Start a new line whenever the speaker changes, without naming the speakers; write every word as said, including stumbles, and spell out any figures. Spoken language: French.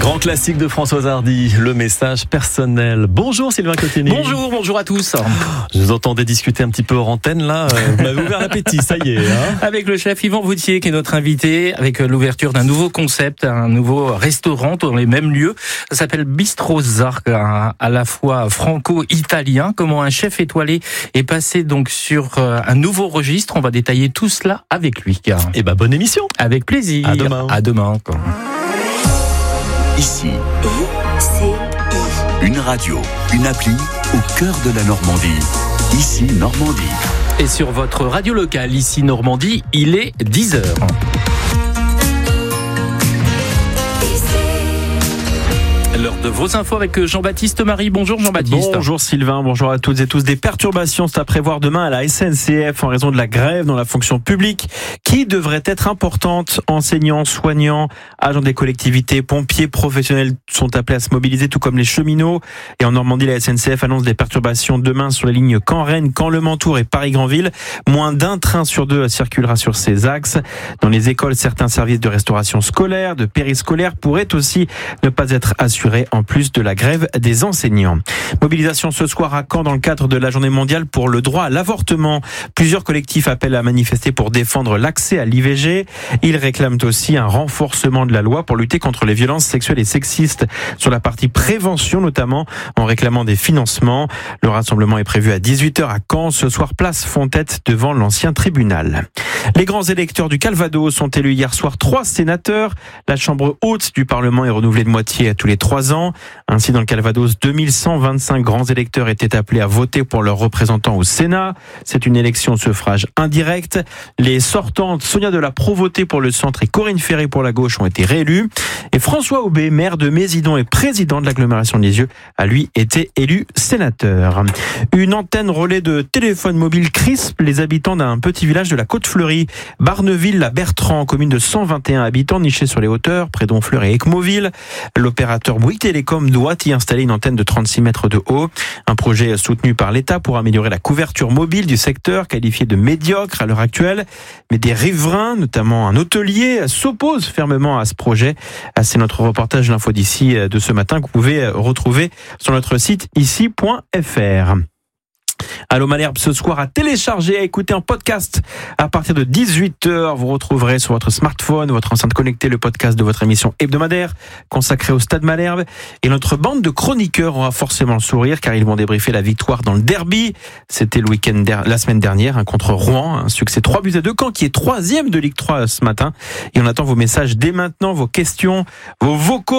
Grand classique de Françoise Hardy, le message personnel. Bonjour Sylvain Cotteny.
Bonjour, bonjour à tous.
Je vous entendais discuter un petit peu hors antenne là, vous m'avez ouvert l'appétit, ça y est. Hein,
avec le chef Yvan Vautier qui est notre invité, avec l'ouverture d'un nouveau concept, un nouveau restaurant dans les mêmes lieux. Ça s'appelle Bistro Zark, à la fois franco-italien. Comment un chef étoilé est passé donc sur un nouveau registre. On va détailler tout cela avec lui.
Et ben bonne émission.
Avec plaisir.
À demain.
À demain.
Ici, une radio, une appli au cœur de la Normandie. Ici, Normandie.
Et sur votre radio locale, ici Normandie, il est dix heures. L'heure de vos infos avec Jean-Baptiste Marie. Bonjour Jean-Baptiste.
Bonjour Sylvain, bonjour à toutes et tous. Des perturbations sont à prévoir demain à la S N C F en raison de la grève dans la fonction publique qui devrait être importante. Enseignants, soignants, agents des collectivités, pompiers, professionnels sont appelés à se mobiliser, tout comme les cheminots. Et en Normandie, la S N C F annonce des perturbations demain sur les lignes Caen-Rennes, Caen-Le Mentour et Paris-Granville. Moins d'un train sur deux circulera sur ces axes. Dans les écoles, certains services de restauration scolaire, de périscolaire pourraient aussi ne pas être assurés, en plus de la grève des enseignants. Mobilisation ce soir à Caen dans le cadre de la journée mondiale pour le droit à l'avortement. Plusieurs collectifs appellent à manifester pour défendre l'accès à l'I V G. Ils réclament aussi un renforcement de la loi pour lutter contre les violences sexuelles et sexistes sur la partie prévention, notamment en réclamant des financements. Le rassemblement est prévu à dix-huit heures à Caen. Ce soir, place Fontette devant l'ancien tribunal. Les grands électeurs du Calvados ont élu hier soir trois sénateurs. La chambre haute du Parlement est renouvelée de moitié à tous les trois ans. Ainsi, dans le Calvados, deux mille cent vingt-cinq grands électeurs étaient appelés à voter pour leurs représentants au Sénat. C'est une élection au suffrage indirect. Les sortantes Sonia de la Provôté pour le centre et Corinne Ferré pour la gauche ont été réélues. Et François Aubé, maire de Mézidon et président de l'agglomération de Lisieux, a lui été élu sénateur. Une antenne relais de téléphone mobile crispe les habitants d'un petit village de la Côte-Fleurie. Barneville-la-Bertrand, commune de cent vingt et un habitants nichée sur les hauteurs, près d'Honfleur et Équemoville. L'opérateur Bouygues Télécom doit y installer une antenne de trente-six mètres de haut. Un projet soutenu par l'État pour améliorer la couverture mobile du secteur, qualifié de médiocre à l'heure actuelle. Mais des riverains, notamment un hôtelier, s'opposent fermement à ce projet. C'est notre reportage L'Info d'ici de ce matin que vous pouvez retrouver sur notre site ici point f r. Allô Malherbe ce soir à télécharger, à écouter en podcast à partir de dix-huit heures. Vous retrouverez sur votre smartphone, votre enceinte connectée, le podcast de votre émission hebdomadaire consacrée au Stade Malherbe. Et notre bande de chroniqueurs aura forcément le sourire car ils vont débriefer la victoire dans le derby. C'était le week-end der- la semaine dernière hein, contre Rouen, un succès trois buts à deux. Caen qui est troisième de Ligue trois ce matin. Et on attend vos messages dès maintenant, vos questions, vos vocaux.